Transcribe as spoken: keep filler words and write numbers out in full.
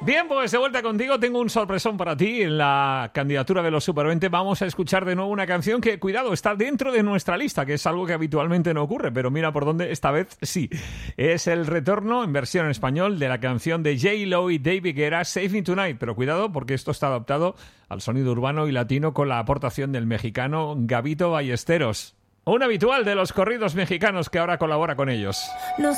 Bien, pues de vuelta contigo. Tengo un sorpresón para ti en la candidatura de los Super veinte. Vamos a escuchar de nuevo una canción que, cuidado, está dentro de nuestra lista, que es algo que habitualmente no ocurre, pero mira por dónde esta vez sí. Es el retorno en versión en español de la canción de J-Lo y David Guetta, Save Me Tonight. Pero cuidado, porque esto está adaptado al sonido urbano y latino con la aportación del mexicano Gabito Ballesteros, un habitual de los corridos mexicanos que ahora colabora con ellos. No